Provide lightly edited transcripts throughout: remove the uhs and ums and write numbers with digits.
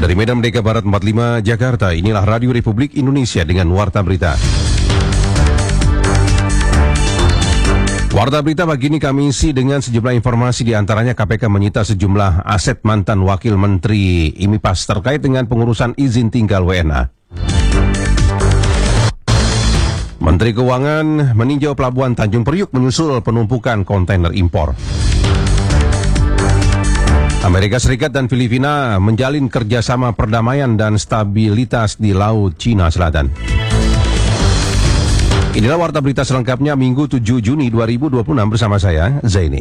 Dari Medan Merdeka Barat 45 Jakarta, inilah Radio Republik Indonesia dengan Warta Berita. Warta Berita pagi ini kami isi dengan sejumlah informasi, di antaranya KPK menyita sejumlah aset mantan Wakil Menteri IMIPAS terkait dengan pengurusan izin tinggal WNA. Menteri Keuangan meninjau Pelabuhan Tanjung Priuk menyusul penumpukan kontainer impor. Amerika Serikat dan Filipina menjalin kerjasama perdamaian dan stabilitas di Laut Cina Selatan. Inilah Warta Berita selengkapnya Minggu 7 Juni 2026 bersama saya, Zaini.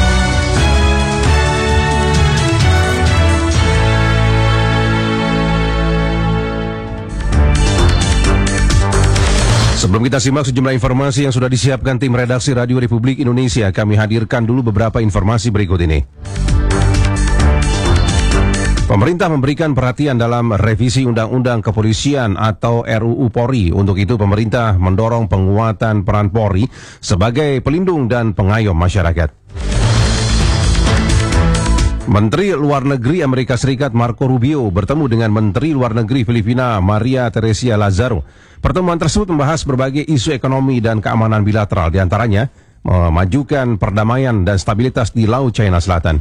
Sebelum kita simak sejumlah informasi yang sudah disiapkan tim redaksi Radio Republik Indonesia, kami hadirkan dulu beberapa informasi berikut ini. Pemerintah memberikan perhatian dalam revisi Undang-Undang Kepolisian atau RUU Polri. Untuk itu, pemerintah mendorong penguatan peran Polri sebagai pelindung dan pengayom masyarakat. Menteri Luar Negeri Amerika Serikat Marco Rubio bertemu dengan Menteri Luar Negeri Filipina Maria Teresia Lazaro. Pertemuan tersebut membahas berbagai isu ekonomi dan keamanan bilateral, diantaranya memajukan perdamaian dan stabilitas di Laut Cina Selatan.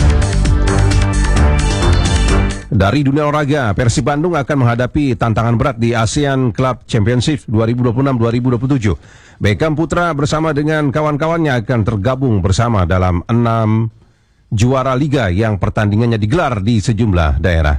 Dari dunia olahraga, Persib Bandung akan menghadapi tantangan berat di ASEAN Club Championship 2026-2027. Beckham Putra bersama dengan kawan-kawannya akan tergabung bersama dalam 6 juara liga yang pertandingannya digelar di sejumlah daerah.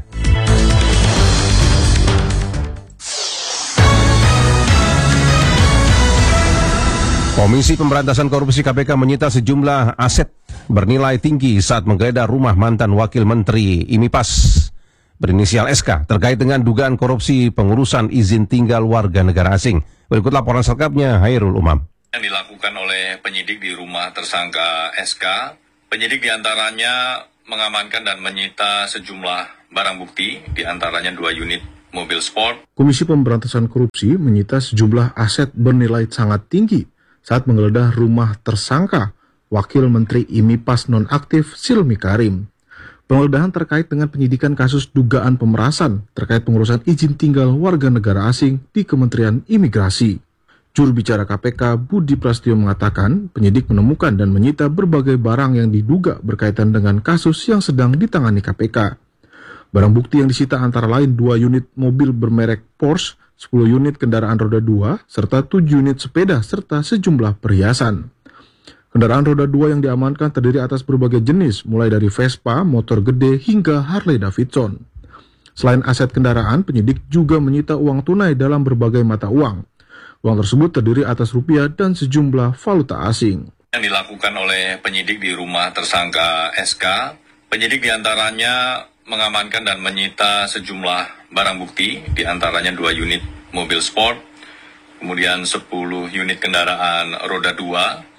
Komisi Pemberantasan Korupsi KPK menyita sejumlah aset bernilai tinggi saat menggeledah rumah mantan Wakil Menteri IMIPAS berinisial SK terkait dengan dugaan korupsi pengurusan izin tinggal warga negara asing. Berikut laporan selengkapnya Hairul Umam. Yang dilakukan oleh penyidik di rumah tersangka SK, penyidik diantaranya mengamankan dan menyita sejumlah barang bukti, diantaranya 2 unit mobil sport. Komisi Pemberantasan Korupsi menyita sejumlah aset bernilai sangat tinggi saat menggeledah rumah tersangka Wakil Menteri IMIPAS nonaktif Silmi Karim. Penggeledahan terkait dengan penyidikan kasus dugaan pemerasan terkait pengurusan izin tinggal warga negara asing di Kementerian Imigrasi. Juru bicara KPK Budi Prasetyo mengatakan penyidik menemukan dan menyita berbagai barang yang diduga berkaitan dengan kasus yang sedang ditangani KPK. Barang bukti yang disita antara lain 2 unit mobil bermerek Porsche, 10 unit kendaraan roda 2, serta 7 unit sepeda serta sejumlah perhiasan. Kendaraan roda 2 yang diamankan terdiri atas berbagai jenis, mulai dari Vespa, motor gede, hingga Harley Davidson. Selain aset kendaraan, penyidik juga menyita uang tunai dalam berbagai mata uang. Uang tersebut terdiri atas rupiah dan sejumlah valuta asing. Yang dilakukan oleh penyidik di rumah tersangka SK, penyidik diantaranya mengamankan dan menyita sejumlah barang bukti, diantaranya 2 unit mobil sport, kemudian 10 unit kendaraan roda 2,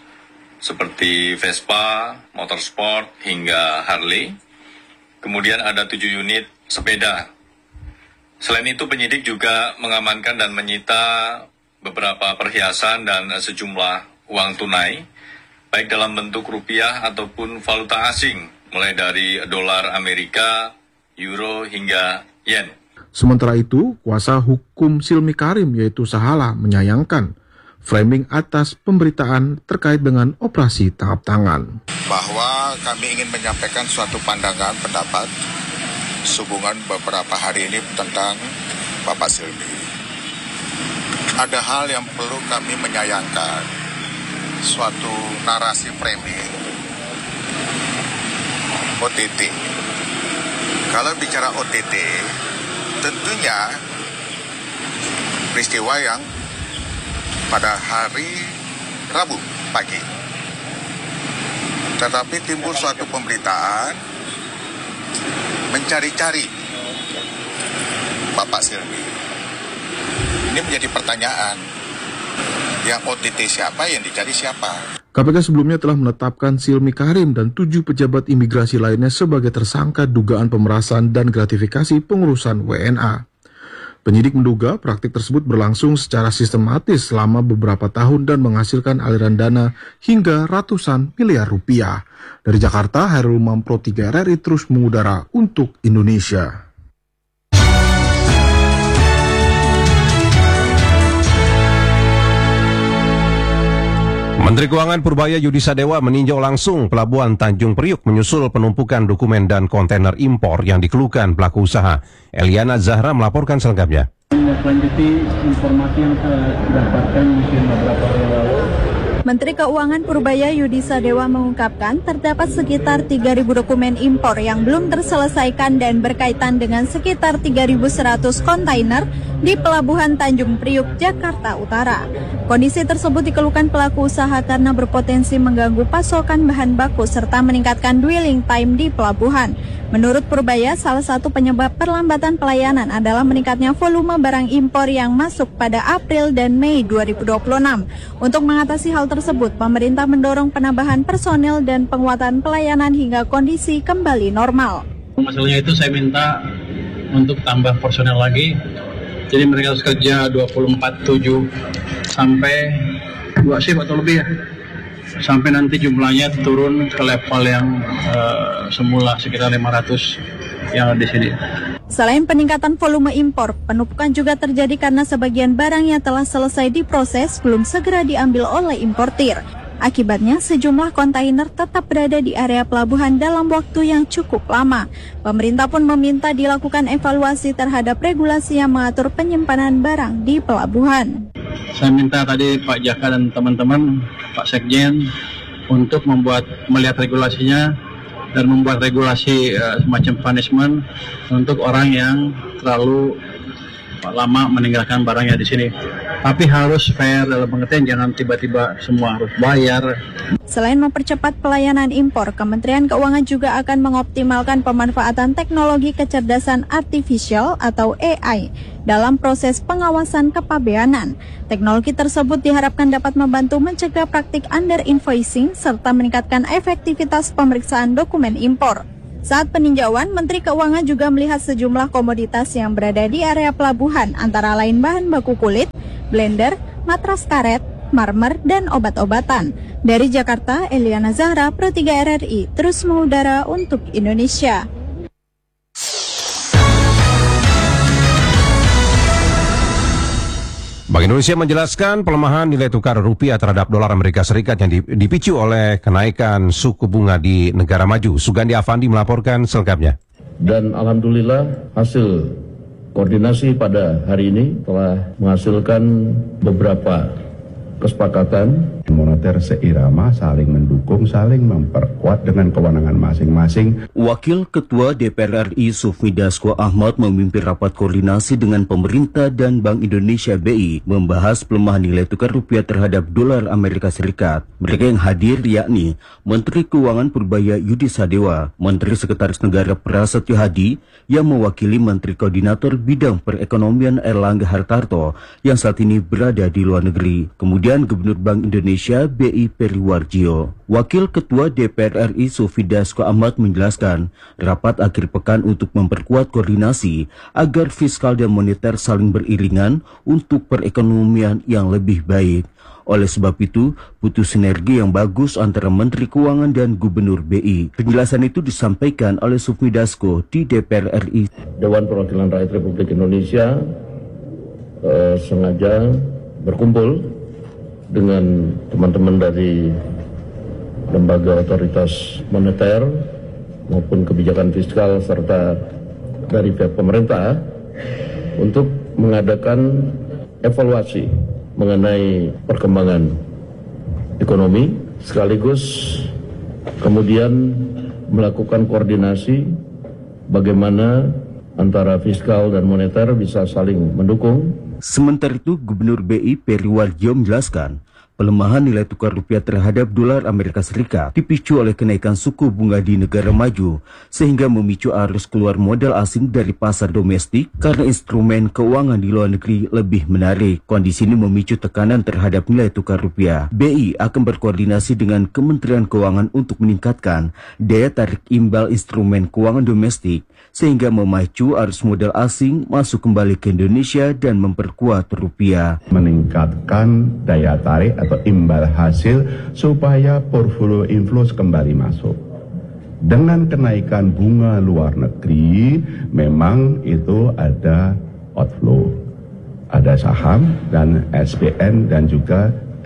seperti Vespa, motor sport, hingga Harley. Kemudian ada 7 unit sepeda. Selain itu, penyidik juga mengamankan dan menyita beberapa perhiasan dan sejumlah uang tunai, baik dalam bentuk rupiah ataupun valuta asing, mulai dari dolar Amerika, euro, hingga yen. Sementara itu, kuasa hukum Silmi Karim yaitu Sahala menyayangkan framing atas pemberitaan terkait dengan operasi tangkap tangan. Bahwa kami ingin menyampaikan suatu pandangan pendapat sehubungan beberapa hari ini tentang Bapak Silmi. Ada hal yang perlu kami menyayangkan, suatu narasi framing OTT. Kalau bicara OTT, tentunya peristiwa yang pada hari Rabu pagi. Tetapi timbul suatu pemberitaan mencari-cari Bapak Silmi. Ini menjadi pertanyaan, yang OTT siapa, yang dicari siapa? KPK sebelumnya telah menetapkan Silmi Karim dan 7 pejabat imigrasi lainnya sebagai tersangka dugaan pemerasan dan gratifikasi pengurusan WNA. Penyidik menduga praktik tersebut berlangsung secara sistematis selama beberapa tahun dan menghasilkan aliran dana hingga ratusan miliar rupiah. Dari Jakarta, Hairul Umam Pro 3 RRI terus mengudara untuk Indonesia. Menteri Keuangan Purbaya Yudi Sadewa meninjau langsung Pelabuhan Tanjung Priuk menyusul penumpukan dokumen dan kontainer impor yang dikeluhkan pelaku usaha. Eliana Zahra melaporkan selengkapnya. Melanjuti informasi yang saya dapatkan mungkin beberapa hari lalu. Menteri Keuangan Purbaya Yudi Sadewa mengungkapkan terdapat sekitar 3.000 dokumen impor yang belum terselesaikan dan berkaitan dengan sekitar 3.100 kontainer di Pelabuhan Tanjung Priuk, Jakarta Utara. Kondisi tersebut dikeluhkan pelaku usaha karena berpotensi mengganggu pasokan bahan baku serta meningkatkan dwelling time di pelabuhan. Menurut Purbaya, salah satu penyebab perlambatan pelayanan adalah meningkatnya volume barang impor yang masuk pada April dan Mei 2026. Untuk mengatasi hal tersebut, pemerintah mendorong penambahan personil dan penguatan pelayanan hingga kondisi kembali normal. Masalahnya itu saya minta untuk tambah personel lagi. Jadi mereka harus kerja 24/7 sampai 2 shift atau lebih ya. Sampai nanti jumlahnya turun ke level yang semula sekitar 500 yang ada di sini. Selain peningkatan volume impor, penumpukan juga terjadi karena sebagian barang yang telah selesai diproses belum segera diambil oleh importir. Akibatnya, sejumlah kontainer tetap berada di area pelabuhan dalam waktu yang cukup lama. Pemerintah pun meminta dilakukan evaluasi terhadap regulasi yang mengatur penyimpanan barang di pelabuhan. Saya minta tadi Pak Jaka dan teman-teman, Pak Sekjen, untuk melihat regulasinya dan membuat regulasi semacam punishment untuk orang yang terlalu lama meninggalkan barangnya di sini. Tapi harus fair dalam pengertian jangan tiba-tiba semua harus bayar. Selain mempercepat pelayanan impor, Kementerian Keuangan juga akan mengoptimalkan pemanfaatan teknologi kecerdasan artifisial atau AI dalam proses pengawasan kepabeanan. Teknologi tersebut diharapkan dapat membantu mencegah praktik under invoicing serta meningkatkan efektivitas pemeriksaan dokumen impor. Saat peninjauan, Menteri Keuangan juga melihat sejumlah komoditas yang berada di area pelabuhan, antara lain bahan baku kulit, blender, matras karet, marmer, dan obat-obatan. Dari Jakarta, Eliana Zahra, Pro 3 RRI, terus mengudara untuk Indonesia. Bank Indonesia menjelaskan pelemahan nilai tukar rupiah terhadap dolar Amerika Serikat yang dipicu oleh kenaikan suku bunga di negara maju. Sugandi Avandi melaporkan selengkapnya. Dan alhamdulillah hasil koordinasi pada hari ini telah menghasilkan beberapa kesepakatan moneter seirama, saling mendukung, saling memperkuat dengan kewenangan masing-masing. Wakil Ketua DPR RI Sufmi Dasko Ahmad memimpin rapat koordinasi dengan pemerintah dan Bank Indonesia BI membahas pelemahan nilai tukar rupiah terhadap dolar Amerika Serikat. Mereka yang hadir yakni Menteri Keuangan Purbaya Yudi Sadewa, Menteri Sekretaris Negara Prasetyo Hadi yang mewakili Menteri Koordinator Bidang Perekonomian Erlangga Hartarto yang saat ini berada di luar negeri. Kemudian Gubernur Bank Indonesia BI Periwarjio. Wakil Ketua DPR RI Sufmi Dasko Ahmad menjelaskan rapat akhir pekan untuk memperkuat koordinasi agar fiskal dan moneter saling beriringan untuk perekonomian yang lebih baik. Oleh sebab itu, butuh sinergi yang bagus antara Menteri Keuangan dan Gubernur BI. Penjelasan itu disampaikan oleh Sufmi Dasko di DPR RI. Dewan Perwakilan Rakyat Republik Indonesia sengaja berkumpul dengan teman-teman dari lembaga otoritas moneter maupun kebijakan fiskal serta dari pihak pemerintah untuk mengadakan evaluasi mengenai perkembangan ekonomi sekaligus kemudian melakukan koordinasi bagaimana antara fiskal dan moneter bisa saling mendukung. Sementara itu, Gubernur BI Periwarjio menjelaskan pelemahan nilai tukar rupiah terhadap dolar Amerika Serikat dipicu oleh kenaikan suku bunga di negara maju sehingga memicu arus keluar modal asing dari pasar domestik karena instrumen keuangan di luar negeri lebih menarik. Kondisi ini memicu tekanan terhadap nilai tukar rupiah. BI akan berkoordinasi dengan Kementerian Keuangan untuk meningkatkan daya tarik imbal instrumen keuangan domestik sehingga memacu arus modal asing masuk kembali ke Indonesia dan memperkuat rupiah. Meningkatkan daya tarik atau imbal hasil supaya portfolio inflows kembali masuk. Dengan kenaikan bunga luar negeri, memang itu ada outflow. Ada saham dan SPN dan juga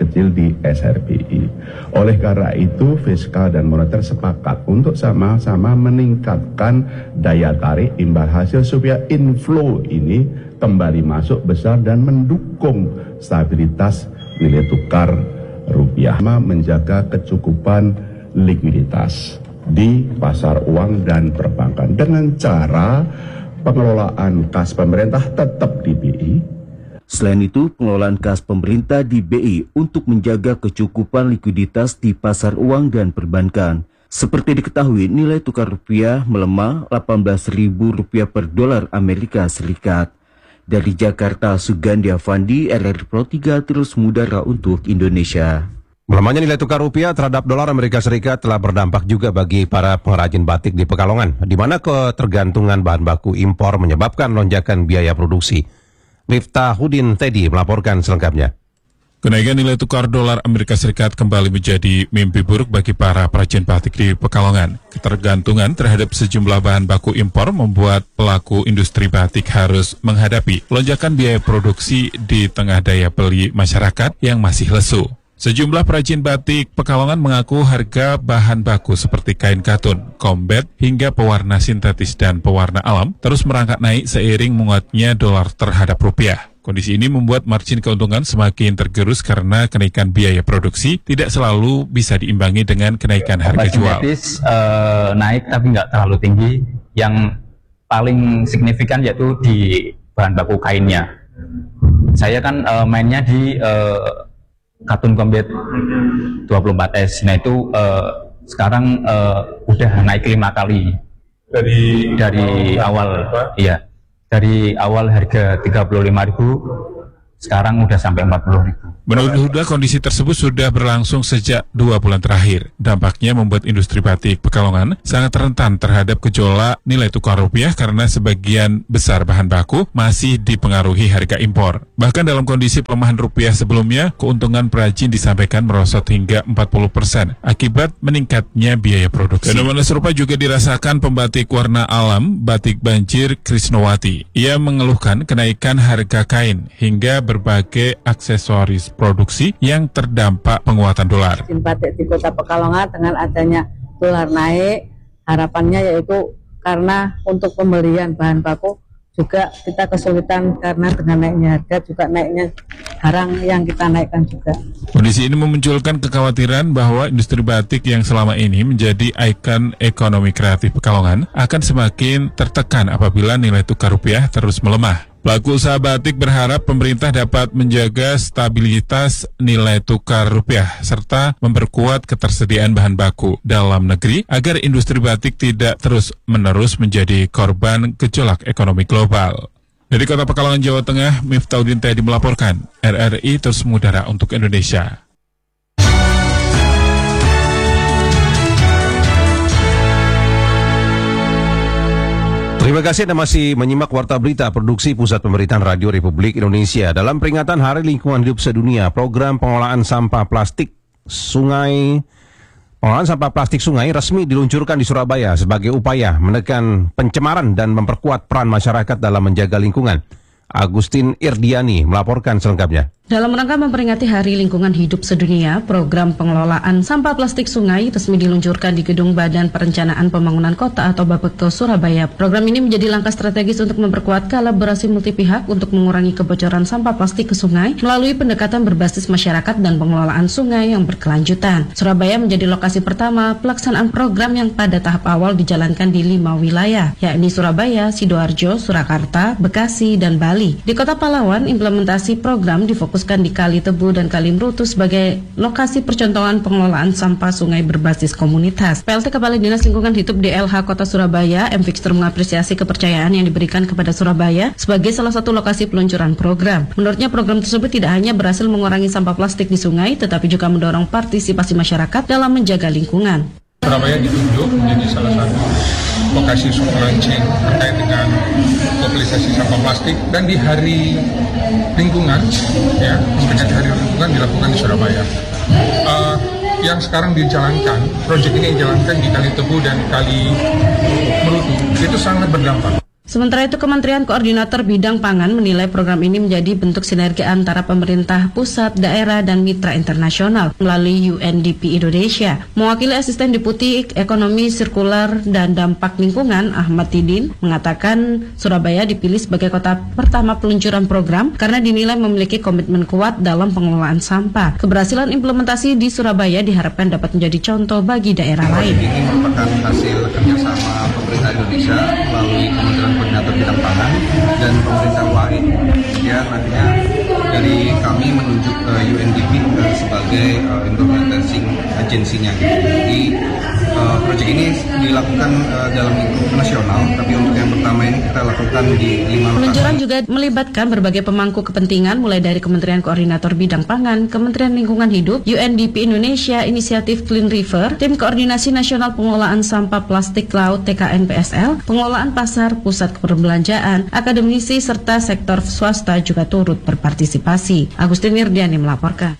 kecil di SRBI. Oleh karena itu, fiskal dan moneter sepakat untuk sama-sama meningkatkan daya tarik imbal hasil supaya inflow ini kembali masuk besar dan mendukung stabilitas nilai tukar rupiah, menjaga kecukupan likuiditas di pasar uang dan perbankan dengan cara pengelolaan kas pemerintah tetap di BI. Selain itu, pengelolaan kas pemerintah di BI untuk menjaga kecukupan likuiditas di pasar uang dan perbankan. Seperti diketahui, nilai tukar rupiah melemah Rp18.000 per dolar Amerika Serikat. Dari Jakarta, Sugandi Avandi, RRI Pro 3 terus mengudara untuk Indonesia. Melemahnya nilai tukar rupiah terhadap dolar Amerika Serikat telah berdampak juga bagi para pengrajin batik di Pekalongan, di mana ketergantungan bahan baku impor menyebabkan lonjakan biaya produksi. Miftahudin Teddy melaporkan selengkapnya. Kenaikan nilai tukar dolar Amerika Serikat kembali menjadi mimpi buruk bagi para perajin batik di Pekalongan. Ketergantungan terhadap sejumlah bahan baku impor membuat pelaku industri batik harus menghadapi lonjakan biaya produksi di tengah daya beli masyarakat yang masih lesu. Sejumlah perajin batik Pekalongan mengaku harga bahan baku seperti kain katun, kombet, hingga pewarna sintetis dan pewarna alam terus merangkak naik seiring menguatnya dolar terhadap rupiah. Kondisi ini membuat margin keuntungan semakin tergerus karena kenaikan biaya produksi tidak selalu bisa diimbangi dengan kenaikan harga jual. Sintetis naik tapi nggak terlalu tinggi. Yang paling signifikan yaitu di bahan baku kainnya. Saya kan mainnya di katun kombet 24S. Nah itu sekarang udah naik 5 kali dari awal. Iya. Dari awal harga 35.000, sekarang udah sampai 40.000. Menurut Huda, kondisi tersebut sudah berlangsung sejak 2 bulan terakhir. Dampaknya membuat industri batik Pekalongan sangat rentan terhadap gejolak nilai tukar rupiah karena sebagian besar bahan baku masih dipengaruhi harga impor. Bahkan dalam kondisi pelemahan rupiah sebelumnya, keuntungan perajin disampaikan merosot hingga 40% akibat meningkatnya biaya produksi. Fenomena serupa juga dirasakan pembatik warna alam Batik Banjir Krisnowati. Ia mengeluhkan kenaikan harga kain hingga berbagai aksesoris produksi yang terdampak penguatan dolar. Batik di Kota Pekalongan dengan adanya dolar naik, harapannya yaitu karena untuk pembelian bahan baku juga kita kesulitan karena dengan naiknya harga juga naiknya barang yang kita naikkan juga. Kondisi ini memunculkan kekhawatiran bahwa industri batik yang selama ini menjadi ikon ekonomi kreatif Pekalongan akan semakin tertekan apabila nilai tukar rupiah terus melemah. Pelaku usaha batik berharap pemerintah dapat menjaga stabilitas nilai tukar rupiah serta memperkuat ketersediaan bahan baku dalam negeri agar industri batik tidak terus-menerus menjadi korban gejolak ekonomi global. Dari Kota Pekalongan, Jawa Tengah, Miftahudin Teddy melaporkan, RRI terus mengudara untuk Indonesia. Terima kasih Anda masih menyimak Warta Berita Produksi Pusat Pemberitaan Radio Republik Indonesia. Dalam peringatan Hari Lingkungan Hidup Sedunia, program pengelolaan sampah plastik sungai resmi diluncurkan di Surabaya sebagai upaya menekan pencemaran dan memperkuat peran masyarakat dalam menjaga lingkungan. Agustin Irdiani melaporkan selengkapnya. Dalam rangka memperingati Hari Lingkungan Hidup Sedunia, program pengelolaan sampah plastik sungai resmi diluncurkan di Gedung Badan Perencanaan Pembangunan Kota atau Bapekto Surabaya. Program ini menjadi langkah strategis untuk memperkuat kolaborasi multipihak untuk mengurangi kebocoran sampah plastik ke sungai melalui pendekatan berbasis masyarakat dan pengelolaan sungai yang berkelanjutan. Surabaya menjadi lokasi pertama pelaksanaan program yang pada tahap awal dijalankan di 5 wilayah, yakni Surabaya, Sidoarjo, Surakarta, Bekasi, dan Bali. Di Kota Pahlawan, implementasi program difokuskan di Kali Tebu dan Kali Mrutu sebagai lokasi percontohan pengelolaan sampah sungai berbasis komunitas. PLT Kepala Dinas Lingkungan Hidup DLH Kota Surabaya, M. Fixter, mengapresiasi kepercayaan yang diberikan kepada Surabaya sebagai salah satu lokasi peluncuran program. Menurutnya, program tersebut tidak hanya berhasil mengurangi sampah plastik di sungai, tetapi juga mendorong partisipasi masyarakat dalam menjaga lingkungan. Surabaya ditunjuk menjadi salah satu lokasi launching terkait dengan mobilisasi sampah plastik, dan di hari lingkungan, ya, memperingati hari lingkungan dilakukan di Surabaya. Yang sekarang dijalankan, proyek ini dijalankan di Kali Tebu dan Kali Mrutu, itu sangat berdampak. Sementara itu, Kementerian Koordinator Bidang Pangan menilai program ini menjadi bentuk sinergi antara pemerintah pusat, daerah, dan mitra internasional melalui UNDP Indonesia. Mewakili Asisten Deputi Ekonomi Sirkular dan Dampak Lingkungan, Ahmad Tidin, mengatakan Surabaya dipilih sebagai kota pertama peluncuran program karena dinilai memiliki komitmen kuat dalam pengelolaan sampah. Keberhasilan implementasi di Surabaya diharapkan dapat menjadi contoh bagi daerah lain. Ini merupakan hasil kerjasama pemerintah Indonesia melalui Kementerian Koordinator Bidang Pangan dan pemerintah UAE. Kemudian nantinya dari kami menunjuk UNDP sebagai implementing agensinya. Jadi proyek ini dilakukan dalam lingkup nasional, tapi untuk yang pertama ini kita lakukan di 5 lokasi. Peluncuran juga melibatkan berbagai pemangku kepentingan mulai dari Kementerian Koordinator Bidang Pangan, Kementerian Lingkungan Hidup, UNDP Indonesia, Inisiatif Clean River, Tim Koordinasi Nasional Pengelolaan Sampah Plastik Laut TKN PSL, Pengelolaan Pasar, Pusat Perbelanjaan, akademisi serta sektor swasta juga turut berpartisipasi. Agustin Wirdiani melaporkan.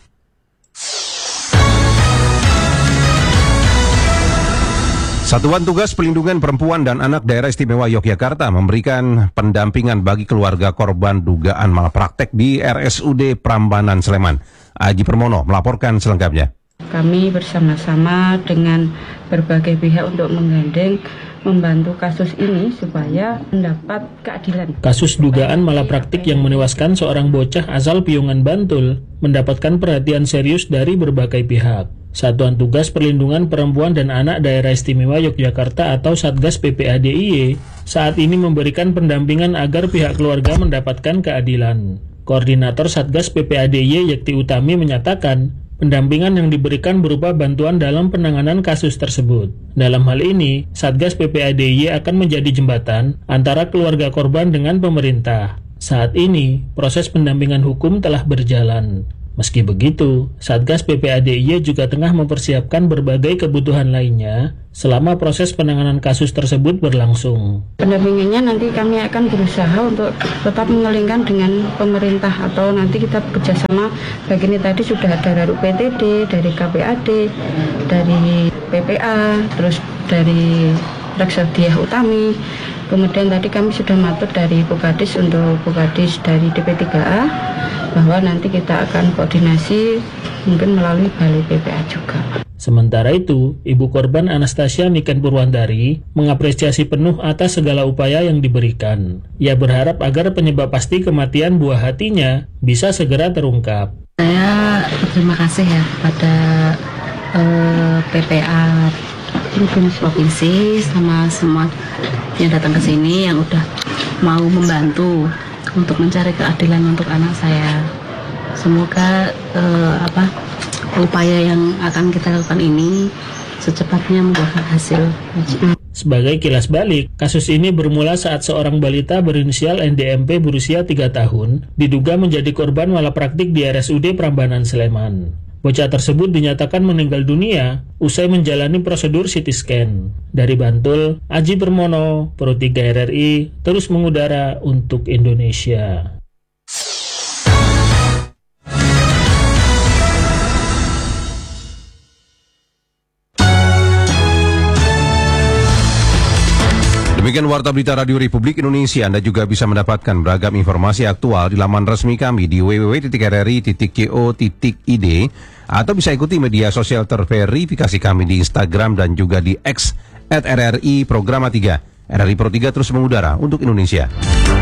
Satuan Tugas Pelindungan Perempuan dan Anak Daerah Istimewa Yogyakarta memberikan pendampingan bagi keluarga korban dugaan malpraktek di RSUD Prambanan Sleman. Aji Permono melaporkan selengkapnya. Kami bersama-sama dengan berbagai pihak untuk menggandeng membantu kasus ini supaya mendapat keadilan. Kasus dugaan malapraktik yang menewaskan seorang bocah asal Piungan, Bantul mendapatkan perhatian serius dari berbagai pihak. Satuan Tugas Perlindungan Perempuan dan Anak Daerah Istimewa Yogyakarta atau Satgas PPADIY saat ini memberikan pendampingan agar pihak keluarga mendapatkan keadilan. Koordinator Satgas PPADIY Yekti Utami menyatakan pendampingan yang diberikan berupa bantuan dalam penanganan kasus tersebut. Dalam hal ini, Satgas PPADIY akan menjadi jembatan antara keluarga korban dengan pemerintah. Saat ini, proses pendampingan hukum telah berjalan. Meski begitu, Satgas PPADIY juga tengah mempersiapkan berbagai kebutuhan lainnya selama proses penanganan kasus tersebut berlangsung. Pendampingannya nanti kami akan berusaha untuk tetap mengelingkan dengan pemerintah atau nanti kita bekerjasama. Baik ini tadi sudah ada dari UPTD, dari KPAD, dari PPA, terus dari Reksordiah Utami. Kemudian tadi kami sudah matur dari Bukadis untuk Bukadis dari DP3A bahwa nanti kita akan koordinasi mungkin melalui Balai PPA juga. Sementara itu, ibu korban Anastasia Niken Purwandari mengapresiasi penuh atas segala upaya yang diberikan. Ia berharap agar penyebab pasti kematian buah hatinya bisa segera terungkap. Saya berterima kasih ya pada PPA Provinsi sama semua yang datang ke sini yang udah mau membantu untuk mencari keadilan untuk anak saya. Semoga upaya yang akan kita lakukan ini secepatnya membuahkan hasil. Sebagai kilas balik, kasus ini bermula saat seorang balita berinisial NDMP berusia 3 tahun diduga menjadi korban malapraktik di RSUD Prambanan Sleman. Bocah tersebut dinyatakan meninggal dunia usai menjalani prosedur CT scan. Dari Bantul, Aji Permono, Pro 3 RRI, terus mengudara untuk Indonesia. Demikian Warta Berita Radio Republik Indonesia. Anda juga bisa mendapatkan beragam informasi aktual di laman resmi kami di www.rri.co.id atau bisa ikuti media sosial terverifikasi kami di Instagram dan juga di X @RRI Programa 3. RRI Pro 3 terus mengudara untuk Indonesia.